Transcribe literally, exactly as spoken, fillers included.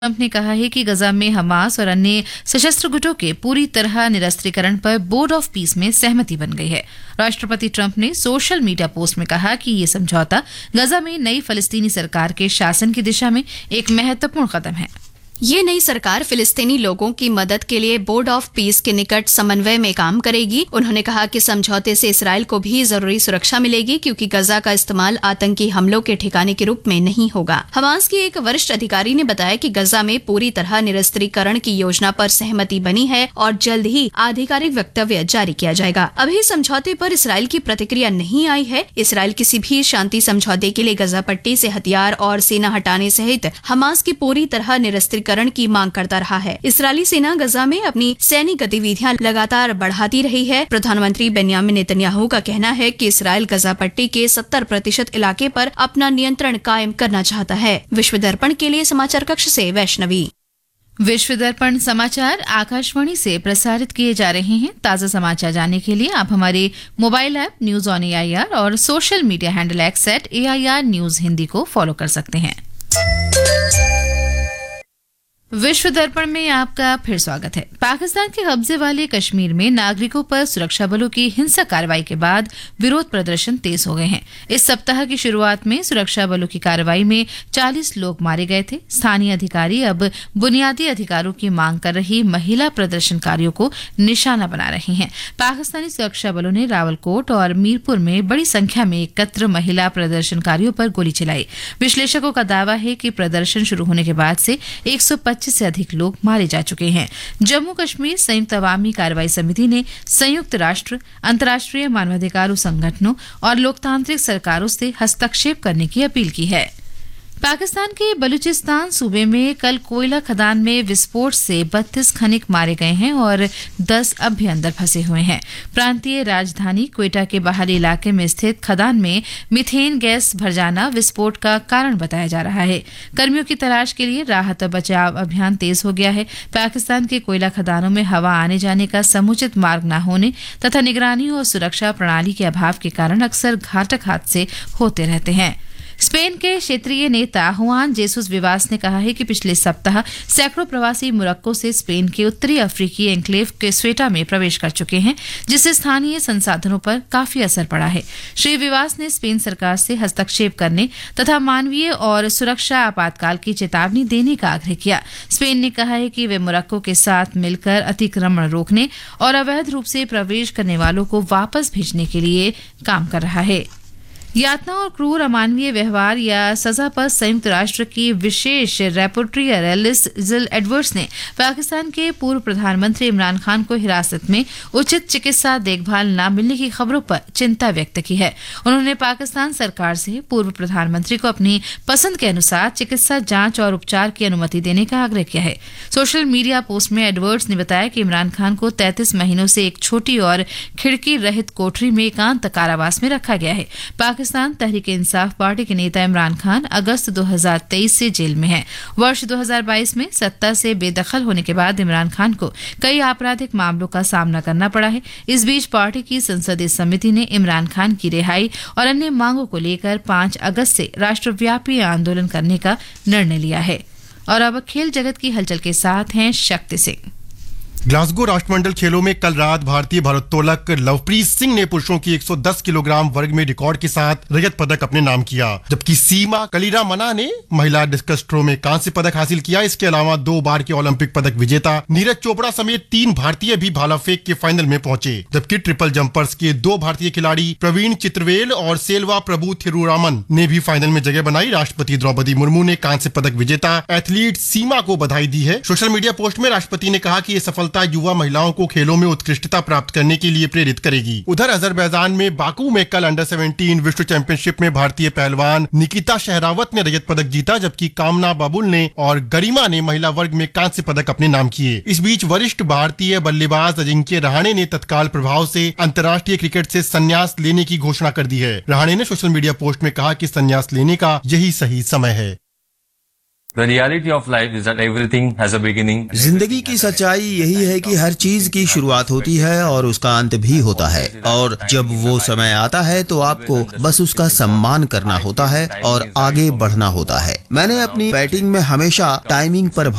Trump ने कहा है कि गजा में हमास और अन्य सशस्त्र गुटों के पूरी तरह निरस्त्रीकरण पर बोर्ड ऑफ पीस में सहमति बन गई है। राष्ट्रपति ट्रंप ने सोशल मीडिया पोस्ट में कहा कि ये समझौता गजा में नई फलस्तीनी सरकार के शासन की दिशा में एक महत्वपूर्ण कदम है। ये नई सरकार फिलिस्तीनी लोगों की मदद के लिए बोर्ड ऑफ पीस के निकट समन्वय में काम करेगी। उन्होंने कहा कि समझौते से इसराइल को भी जरूरी सुरक्षा मिलेगी, क्योंकि गजा का इस्तेमाल आतंकी हमलों के ठिकाने के रूप में नहीं होगा। हमास की एक वरिष्ठ अधिकारी ने बताया कि गजा में पूरी तरह निरस्त्रीकरण की योजना पर सहमति बनी है और जल्द ही आधिकारिक वक्तव्य जारी किया जाएगा। अभी समझौते पर इसराइल की प्रतिक्रिया नहीं आई है। इसराइल किसी भी शांति समझौते के लिए गजा पट्टी से हथियार और सेना हटाने सहित हमास की पूरी तरह निरस्त्रीकरण की मांग करता रहा है। इस्राएली सेना गजा में अपनी सैनिक गतिविधियां लगातार बढ़ाती रही है। प्रधानमंत्री बेन्यामिन नेतन्याहू का कहना है कि इसराइल गजा पट्टी के सत्तर प्रतिशत इलाके पर अपना नियंत्रण कायम करना चाहता है। विश्व दर्पण के लिए समाचार कक्ष से वैष्णवी। विश्व दर्पण समाचार आकाशवाणी से प्रसारित किए जा रहे हैं। ताज़ा समाचार जानने के लिए आप हमारे mobile app news on AIR और social media handle x eight AIR news Hindi को फॉलो कर सकते हैं। विश्व दर्पण में आपका फिर स्वागत है। पाकिस्तान के कब्जे वाले कश्मीर में नागरिकों पर सुरक्षा बलों की हिंसक कार्रवाई के बाद विरोध प्रदर्शन तेज हो गए हैं। इस सप्ताह की शुरुआत में सुरक्षा बलों की कार्रवाई में चालीस लोग मारे गए थे। स्थानीय अधिकारी अब बुनियादी अधिकारों की मांग कर रही महिला प्रदर्शनकारियों को निशाना बना रहे हैं। पाकिस्तानी सुरक्षा बलों ने रावलकोट और मीरपुर में बड़ी संख्या में एकत्र महिला प्रदर्शनकारियों पर गोली चलाई। विश्लेषकों का दावा है कि प्रदर्शन शुरू होने के बाद से एक सौ पच्चीस से अधिक लोग मारे जा चुके हैं। जम्मू कश्मीर संयुक्त अवामी कार्रवाई समिति ने संयुक्त राष्ट्र, अंतर्राष्ट्रीय मानवाधिकार संगठनों और लोकतांत्रिक सरकारों से हस्तक्षेप करने की अपील की है। पाकिस्तान के बलूचिस्तान सूबे में कल कोयला खदान में विस्फोट से बत्तीस खनिक मारे गए हैं और दस अब भी अंदर फंसे हुए हैं। प्रांतीय राजधानी क्वेटा के बाहरी इलाके में स्थित खदान में मीथेन गैस भर जाना विस्फोट का कारण बताया जा रहा है। कर्मियों की तलाश के लिए राहत और बचाव अभियान तेज हो गया है। पाकिस्तान के कोयला खदानों में हवा आने जाने का समुचित मार्ग न होने तथा निगरानी और सुरक्षा प्रणाली के अभाव के कारण अक्सर घातक हादसे होते रहते हैं। स्पेन के क्षेत्रीय नेता हुआन जेसुस विवास ने कहा है कि पिछले सप्ताह सैकड़ों प्रवासी मोरक्को से स्पेन के उत्तरी अफ्रीकी एन्क्लेव के स्वेटा में प्रवेश कर चुके हैं, जिससे स्थानीय संसाधनों पर काफी असर पड़ा है। श्री विवास ने स्पेन सरकार से हस्तक्षेप करने तथा मानवीय और सुरक्षा आपातकाल की चेतावनी देने का आग्रह किया। स्पेन ने कहा है कि वे मोरक्को के साथ मिलकर अतिक्रमण रोकने और अवैध रूप से प्रवेश करने वालों को वापस भेजने के लिए काम कर रहा है। यातना और क्रूर अमानवीय व्यवहार या सजा पर संयुक्त राष्ट्र की विशेष रैपोर्टियर एलिस जिल एडवर्ड्स ने पाकिस्तान के पूर्व प्रधानमंत्री इमरान खान को हिरासत में उचित चिकित्सा देखभाल न मिलने की खबरों पर चिंता व्यक्त की है। उन्होंने पाकिस्तान सरकार से पूर्व प्रधानमंत्री को अपनी पसंद के अनुसार चिकित्सा जांच और उपचार की अनुमति देने का आग्रह किया है। सोशल मीडिया पोस्ट में एडवर्ड्स ने बताया कि इमरान खान को तैंतीस महीनों से एक छोटी और खिड़की रहित कोठरी में एकांत कारावास में रखा गया है। पाकिस्तान तहरीक इंसाफ पार्टी के नेता इमरान खान अगस्त दो हज़ार तेईस से जेल में हैं। वर्ष दो हज़ार बाईस में सत्ता से बेदखल होने के बाद इमरान खान को कई आपराधिक मामलों का सामना करना पड़ा है। इस बीच पार्टी की संसदीय समिति ने इमरान खान की रिहाई और अन्य मांगों को लेकर पांच अगस्त से राष्ट्रव्यापी आंदोलन करने का निर्णय लिया है। और अब खेल जगत की हलचल के साथ हैं शक्ति सिंह। ग्लासगो राष्ट्रमंडल खेलों में कल रात भारतीय भारोत्तोलक लवप्रीत सिंह ने पुरुषों की एक सौ दस किलोग्राम वर्ग में रिकॉर्ड के साथ रजत पदक अपने नाम किया, जबकि सीमा कलीरामन्ना ने महिला डिस्कस थ्रो में कांस्य पदक हासिल किया। इसके अलावा दो बार के ओलंपिक पदक विजेता नीरज चोपड़ा समेत तीन भारतीय भी भाला फेंक के फाइनल में पहुंचे, जबकि ट्रिपल जंपर्स के दो भारतीय खिलाड़ी प्रवीण चित्रवेल और सेल्वा प्रभु थिरुरामन ने भी फाइनल में जगह बनाई। राष्ट्रपति द्रौपदी मुर्मू ने कांस्य पदक विजेता एथलीट सीमा को बधाई दी है। सोशल मीडिया पोस्ट में राष्ट्रपति ने कहा कि ये सफलता युवा महिलाओं को खेलों में उत्कृष्टता प्राप्त करने के लिए प्रेरित करेगी। उधर अजरबैजान में बाकू में कल अंडर सत्रह विश्व चैंपियनशिप में भारतीय पहलवान निकिता शहरावत ने रजत पदक जीता, जबकि कामना बाबुल ने और गरिमा ने महिला वर्ग में कांस्य पदक अपने नाम किए। इस बीच वरिष्ठ भारतीय बल्लेबाज अजिंक्य रहाणे ने तत्काल प्रभाव से अंतर्राष्ट्रीय क्रिकेट से संन्यास लेने की घोषणा कर दी है। रहाणे ने सोशल मीडिया पोस्ट में कहा कि संन्यास लेने का यही सही समय है। The reality of life is that everything has a beginning. जिंदगी की सच्चाई यही है कि हर चीज की शुरुआत होती है और उसका अंत भी होता है, और जब वो समय आता है तो आपको बस उसका सम्मान करना होता है और आगे बढ़ना होता है। मैंने अपनी बैटिंग में हमेशा टाइमिंग पर